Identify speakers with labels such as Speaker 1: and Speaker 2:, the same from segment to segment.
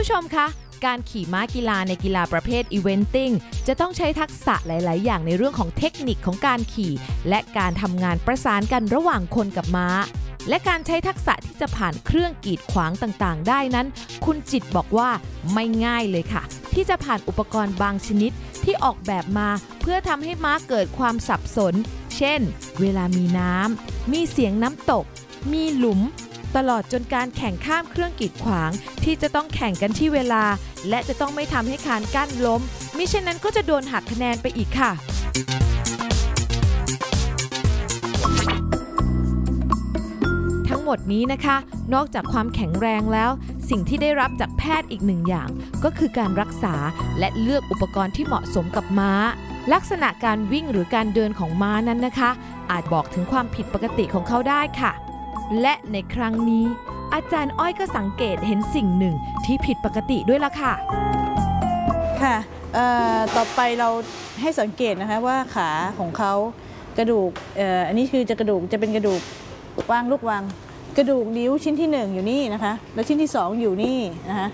Speaker 1: ชมคะการขี่ม้ากีฬาในกีฬาประเภทอีเวนติ้งจะต้องใช้ทักษะหลายๆอย่างในเรื่องของเทคนิคของการขี่และการทำงานประสานกันระหว่างคนกับม้าและการใช้ทักษะที่จะผ่านเครื่องกีดขวางต่างๆได้นั้นคุณจิตบอกว่าไม่ง่ายเลยค่ะที่จะผ่านอุปกรณ์บางชนิดที่ออกแบบมาเพื่อทำให้ม้าเกิดความสับสนเช่นเวลามีน้ำมีเสียงน้ำตกมีหลุมตลอดจนการแข่งข้ามเครื่องกีดขวางที่จะต้องแข่งกันที่เวลาและจะต้องไม่ทำให้คานกั้นล้มมิฉะนั้นก็จะโดนหักคะแนนไปอีกค่ะทั้งหมดนี้นะคะนอกจากความแข็งแรงแล้วสิ่งที่ได้รับจากแพทย์อีกหนึ่งอย่างก็คือการรักษาและเลือกอุปกรณ์ที่เหมาะสมกับม้าลักษณะการวิ่งหรือการเดินของม้านั้นนะคะอาจบอกถึงความผิดปกติของเขาได้ค่ะและในครั้งนี้อาจารย์อ้อยก็สังเกตเห็นสิ่งหนึ่งที่ผิดปกติด้วยล่ะค่ะ
Speaker 2: ค่ะต่อไปเราให้สังเกตนะคะว่าขาของเขากระดูกอันนี้คือจะเป็นกระดูกวางลูกวางกระดูกนิ้วชิ้นที่1อยู่นี่นะคะแล้วชิ้นที่2อยู่นี่นะคะ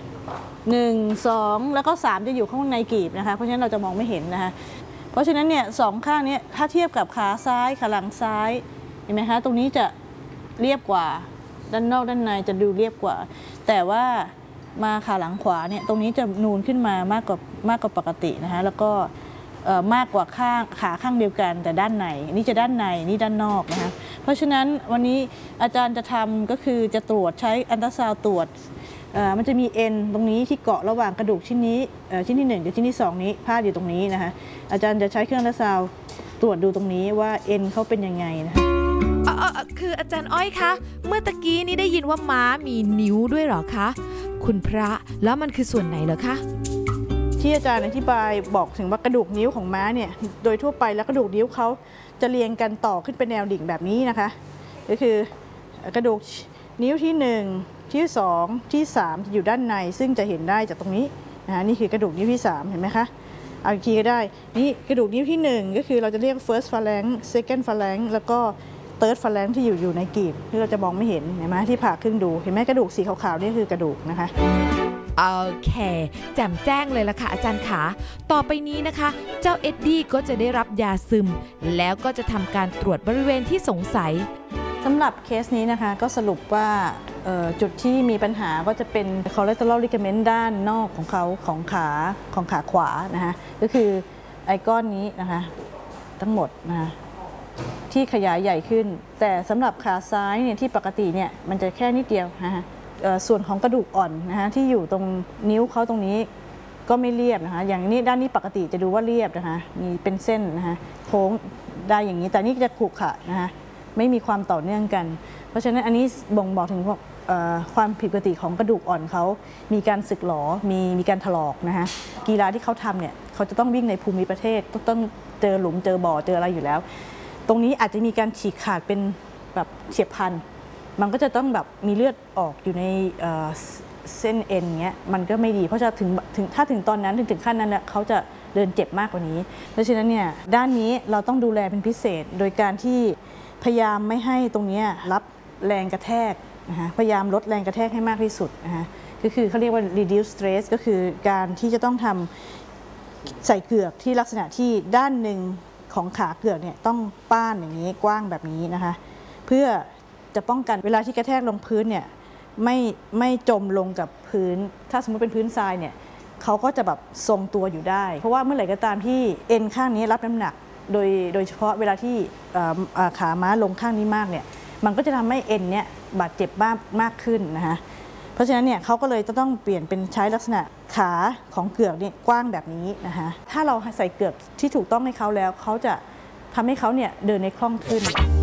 Speaker 2: 1 2แล้วก็3จะอยู่ข้างในกรีบนะคะเพราะฉะนั้นเราจะมองไม่เห็นนะคะเพราะฉะนั้นเนี่ย2ข้างนี้ถ้าเทียบกับขาซ้ายขาหลังซ้ายเห็นไหมคะตรงนี้จะเรียบกว่าด้านนอกด้านในจะดูเรียบกว่าแต่ว่ามาขาหลังขวาเนี่ยตรงนี้จะนูนขึ้นมามากกว่าปกตินะคะแล้วก็มากกว่าขาข้างเดียวกันแต่ด้านในนี่จะด้านในนี่ด้านนอกนะคะเพราะฉะนั้นวันนี้อาจารย์จะทำก็คือจะตรวจใช้อัลตราซาวด์ตรวจมันจะมีเอ็นตรงนี้ที่เกาะระหว่างกระดูกชิ้นนี้ชิ้นที่1กับชิ้นที่2นี้พาดอยู่ตรงนี้นะคะอาจารย์จะใช้เครื่องอัลตราซาวด์ตรวจดูตรงนี้ว่าเอ็นเขาเป็นยังไงนะคะ
Speaker 1: คืออาจารย์อ้อยคะเมื่อตะกี้นี้ได้ยินว่าม้ามีนิ้วด้วยเหรอคะคุณพระแล้วมันคือส่วนไหนเหรอคะ
Speaker 2: ที่อาจารย์อธิบายบอกถึงว่ากระดูกนิ้วของม้าเนี่ยโดยทั่วไปแล้วกระดูกนิ้วเขาจะเรียงกันต่อขึ้นเป็นแนวดิ่งแบบนี้นะคะก็คือกระดูกนิ้วที่1ที่2ที่3จะอยู่ด้านในซึ่งจะเห็นได้จากตรงนี้นะคะนี่คือกระดูกนิ้วที่3เห็นไหมคะเอาอีกทีก็ได้นี่กระดูกนิ้วที่1ก็คือเราจะเรียก first phalanx second phalanx แล้วก็third phalanx ที่อยู่ในกรีบที่เราจะมองไม่เห็นเห็นไหมที่ผ่าครึ่งดูเห็นไหมกระดูกสีขาวๆนี่คือกระดูกนะคะ
Speaker 1: โอเคแจ่มแจ้งเลยล่ะค่ะอาจารย์ขาต่อไปนี้นะคะเจ้าเอ็ดดี้ก็จะได้รับยาซึมแล้วก็จะทำการตรวจบริเวณที่สงสัย
Speaker 2: สำหรับเคสนี้นะคะก็สรุปว่าจุดที่มีปัญหาก็จะเป็น collateral ligament ด้านนอกของเขาของขาขวานะคะก็คือไอ้ก้อนนี้นะคะทั้งหมดนะคะที่ขยายใหญ่ขึ้นแต่สำหรับขาซ้ายเนี่ยที่ปกติเนี่ยมันจะแค่นิดเดียวนะคะส่วนของกระดูกอ่อนนะคะที่อยู่ตรงนิ้วเขาตรงนี้ก็ไม่เรียบนะคะอย่างนี้ด้านนี้ปกติจะดูว่าเรียบนะคะมีเป็นเส้นนะคะโค้งได้อย่างนี้แต่นี่จะขรุขระนะคะไม่มีความต่อเนื่องกันเพราะฉะนั้นอันนี้บ่งบอกถึงความผิดปกติของกระดูกอ่อนเขามีการสึกหรอมีการถลอกนะคะกีฬาที่เขาทำเนี่ยเขาจะต้องวิ่งในภูมิประเทศต้องเจอหลุมเจอบ่อเจออะไรอยู่แล้วตรงนี้อาจจะมีการฉีกขาดเป็นแบบเฉียบพลันมันก็จะต้องแบบมีเลือดออกอยู่ในเส้นเอ็นเงี้ยมันก็ไม่ดีเพราะจะถ้าถึงตอนนั้นถึงขั้นนั้นเขาจะเดินเจ็บมากกว่านี้เพราะฉะนั้นเนี่ยด้านนี้เราต้องดูแลเป็นพิเศษโดยการที่พยายามไม่ให้ตรงนี้รับแรงกระแทกนะคะพยายามลดแรงกระแทกให้มากที่สุดนะคะก็คือเขาเรียกว่า reduce stress ก็คือการที่จะต้องทำใส่เกือกที่ลักษณะที่ด้านหนึ่งของขาเกือกเนี่ยต้องป้านอย่างนี้กว้างแบบนี้นะคะเพื่อจะป้องกันเวลาที่กระแทกลงพื้นเนี่ยไม่จมลงกับพื้นถ้าสมมติเป็นพื้นทรายเนี่ยเขาก็จะแบบทรงตัวอยู่ได้เพราะว่าเมื่อไหร่ก็ตามที่เอ็นข้างนี้รับน้ำหนักโดยเฉพาะเวลาที่ขาม้าลงข้างนี้มากเนี่ยมันก็จะทำให้เอ็นเนี่ยบาดเจ็บมากขึ้นนะคะเพราะฉะนั้นเนี่ยเขาก็เลยจะต้องเปลี่ยนเป็นใช้ลักษณะขาของเกือกนี่กว้างแบบนี้นะคะถ้าเราใส่เกือกที่ถูกต้องให้เขาแล้วเขาจะทำให้เขาเนี่ยเดินในคล่องขึ้น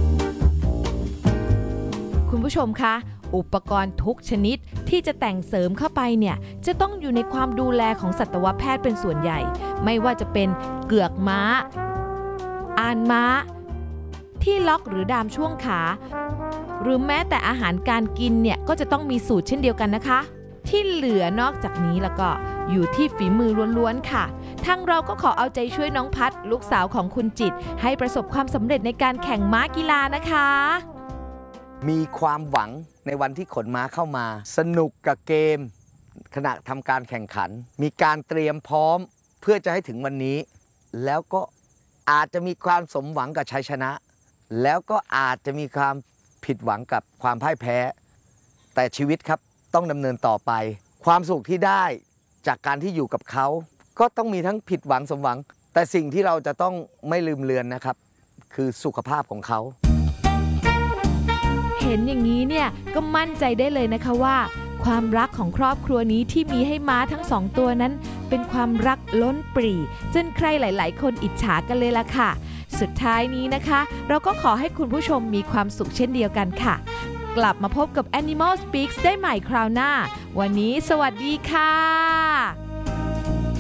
Speaker 1: คุณผู้ชมคะอุปกรณ์ทุกชนิดที่จะแต่งเสริมเข้าไปเนี่ยจะต้องอยู่ในความดูแลของสัตวแพทย์เป็นส่วนใหญ่ไม่ว่าจะเป็นเกือกม้าอานม้าที่ล็อกหรือดามช่วงขาหรือแม้แต่อาหารการกินเนี่ยก็จะต้องมีสูตรเช่นเดียวกันนะคะที่เหลือนอกจากนี้แล้วก็อยู่ที่ฝีมือล้วนๆค่ะทางเราก็ขอเอาใจช่วยน้องพัดลูกสาวของคุณจิตให้ประสบความสำเร็จในการแข่งม้ากีฬานะคะ
Speaker 3: มีความหวังในวันที่ขนม้าเข้ามาสนุกกับเกมขณะทำการแข่งขันมีการเตรียมพร้อมเพื่อจะให้ถึงวันนี้แล้วก็อาจจะมีความสมหวังกับชัยชนะแล้วก็อาจจะมีความผิดหวังกับความพ่ายแพ้แต่ชีวิตครับต้องดำเนินต่อไปความสุขที่ได้จากการที่อยู่กับเขาก็ต้องมีทั้งผิดหวังสมหวังแต่สิ่งที่เราจะต้องไม่ลืมเลือนนะครับคือสุขภาพของเขา
Speaker 1: เห็นอย่างนี้เนี่ยก็มั่นใจได้เลยนะคะว่าความรักของครอบครัวนี้ที่มีให้ม้าทั้งสองตัวนั้นเป็นความรักล้นปรีจนใครหลายๆคนอิจฉากันเลยล่ะค่ะสุดท้ายนี้นะคะเราก็ขอให้คุณผู้ชมมีความสุขเช่นเดียวกันค่ะกลับมาพบกับ Animal Speaks ได้ใหม่คราวหน้าวันนี้สวัสดีค่ะ